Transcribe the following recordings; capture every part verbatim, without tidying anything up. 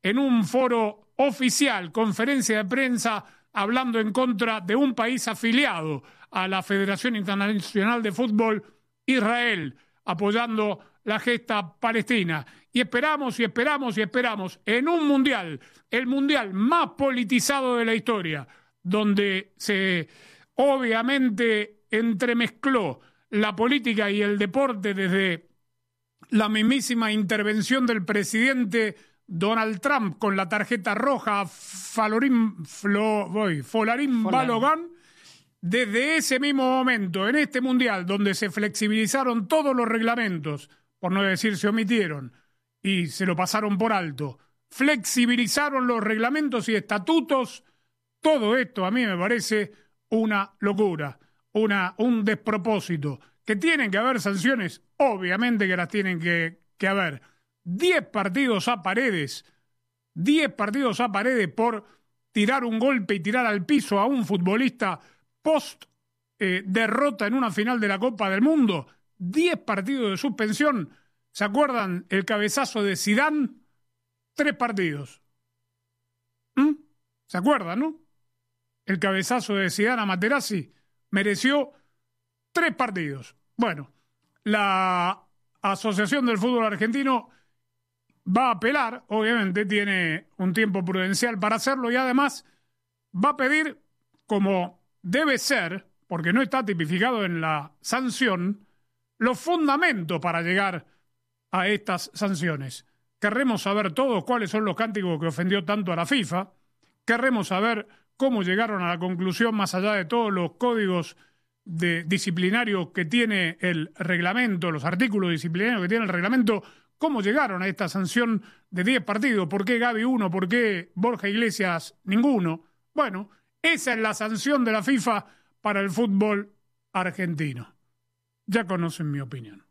en un foro oficial, conferencia de prensa, hablando en contra de un país afiliado a la Federación Internacional de Fútbol, Israel, apoyando la gesta palestina. Y esperamos y esperamos y esperamos en un mundial, el mundial más politizado de la historia, donde se obviamente entremezcló la política y el deporte desde la mismísima intervención del presidente Donald Trump con la tarjeta roja Falorín, Flo, voy, Folarín Balogan. Desde ese mismo momento, en este mundial, donde se flexibilizaron todos los reglamentos, por no decir se omitieron, y se lo pasaron por alto, flexibilizaron los reglamentos y estatutos, todo esto a mí me parece una locura, una, un despropósito. Que tienen que haber sanciones, obviamente que las tienen que, que haber. Diez partidos a Paredes, diez partidos a Paredes por tirar un golpe y tirar al piso a un futbolista post eh, derrota en una final de la Copa del Mundo. Diez partidos de suspensión. ¿Se acuerdan el cabezazo de Zidane? Tres partidos. ¿Mm? ¿Se acuerdan, no? El cabezazo de Zidane a Materazzi mereció tres partidos. Bueno, la Asociación del Fútbol Argentino va a apelar, obviamente tiene un tiempo prudencial para hacerlo y además va a pedir, como debe ser, porque no está tipificado en la sanción, los fundamentos para llegar a estas sanciones. Querremos saber todos cuáles son los cánticos que ofendió tanto a la FIFA, querremos saber cómo llegaron a la conclusión, más allá de todos los códigos de disciplinarios que tiene el reglamento, los artículos disciplinarios que tiene el reglamento, cómo llegaron a esta sanción de diez partidos. ¿Por qué Gaby uno? ¿Por qué Borja Iglesias ninguno? Bueno, esa es la sanción de la FIFA para el fútbol argentino. Ya conocen mi opinión.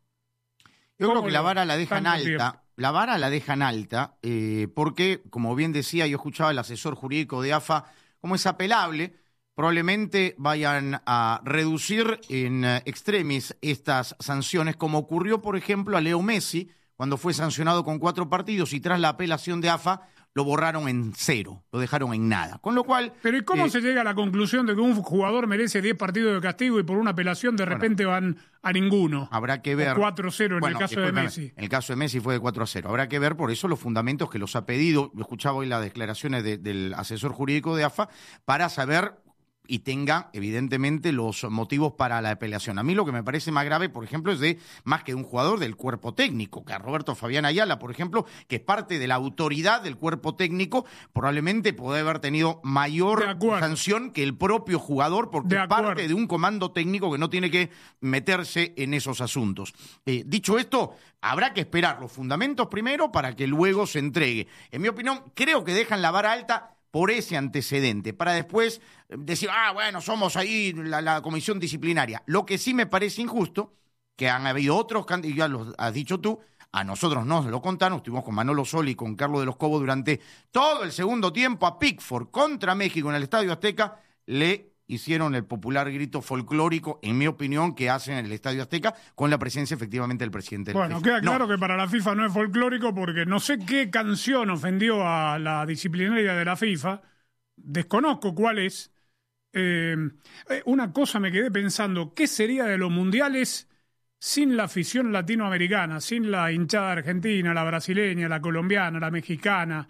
Yo creo que la vara la dejan alta. Tiempo? La vara la dejan alta eh, porque, como bien decía, yo escuchaba al asesor jurídico de A F A, como es apelable, probablemente vayan a reducir en extremis estas sanciones, como ocurrió, por ejemplo, a Leo Messi, cuando fue sancionado con cuatro partidos y tras la apelación de A F A lo borraron en cero, lo dejaron en nada. Con lo cual... Pero ¿y cómo eh, se llega a la conclusión de que un jugador merece diez partidos de castigo y por una apelación de repente bueno, van a ninguno? Habrá que ver. cuatro a cero en bueno, el caso de Messi. En el caso de Messi fue de cuatro a cero. Habrá que ver por eso los fundamentos que los ha pedido. Yo escuchaba hoy las declaraciones de, del asesor jurídico de A F A para saber y tenga, evidentemente, los motivos para la apelación. A mí lo que me parece más grave, por ejemplo, es de más que de un jugador del cuerpo técnico, que a Roberto Fabián Ayala, por ejemplo, que es parte de la autoridad del cuerpo técnico, probablemente puede haber tenido mayor sanción que el propio jugador, porque es parte de un comando técnico que no tiene que meterse en esos asuntos. Eh, dicho esto, habrá que esperar los fundamentos primero para que luego se entregue. En mi opinión, creo que dejan la vara alta por ese antecedente, para después decir, ah, bueno, somos ahí la, la comisión disciplinaria. Lo que sí me parece injusto, que han habido otros candidatos, ya lo has dicho tú, a nosotros nos lo contaron, estuvimos con Manolo Soli y con Carlos de los Cobos durante todo el segundo tiempo, a Pickford contra México en el Estadio Azteca, le hicieron el popular grito folclórico, en mi opinión, que hacen en el Estadio Azteca, con la presencia efectivamente del presidente. Bueno, del queda claro no. que para la FIFA no es folclórico porque no sé qué canción ofendió a la disciplinaria de la FIFA, desconozco cuál es. Eh, una cosa me quedé pensando, ¿qué sería de los mundiales sin la afición latinoamericana, sin la hinchada argentina, la brasileña, la colombiana, la mexicana?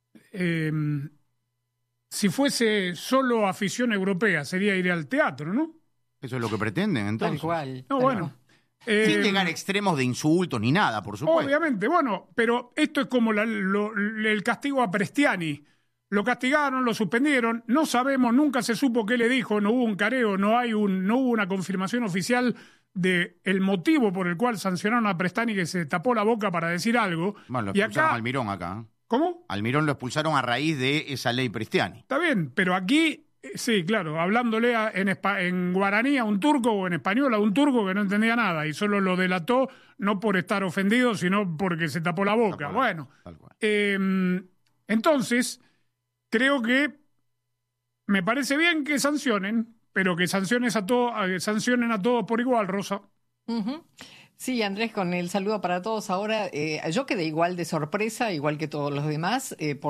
Eh, Si fuese solo afición europea, sería ir al teatro, ¿no? Eso es lo que pretenden, entonces. Tal cual. No, tal bueno. cual. Eh, Sin llegar a extremos de insultos ni nada, por supuesto. Obviamente, bueno, pero esto es como la, lo, el castigo a Prestiani. Lo castigaron, lo suspendieron, no sabemos, nunca se supo qué le dijo, no hubo un careo, no hay un, no hubo una confirmación oficial de el motivo por el cual sancionaron a Prestiani, que se tapó la boca para decir algo. Bueno, lo y expulsaron acá, a Almirón acá. ¿Cómo? Almirón lo expulsaron a raíz de esa ley Prestiani. Está bien, pero aquí, sí, claro, hablándole a, en, en guaraní a un turco o en español a un turco que no entendía nada y solo lo delató no por estar ofendido, sino porque se tapó la boca. Tapó la, bueno, tal cual. Eh, entonces, creo que me parece bien que sancionen, pero que sanciones a todo, sancionen a todos por igual, Rosa. Uh-huh. Sí, Andrés, con el saludo para todos ahora. Eh, yo quedé igual de sorpresa, igual que todos los demás, eh, por